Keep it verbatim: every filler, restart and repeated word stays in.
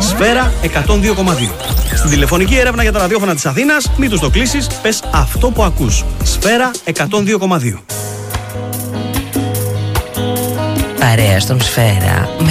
Σφαίρα εκατόν δύο κόμμα δύο. Στην τηλεφωνική έρευνα για τα ραδιόφωνα της Αθήνας, μην τους το κλείσεις, πες αυτό που ακούς. Σφαίρα εκατόν δύο κόμμα δύο. Παρέα στον Σφαίρα με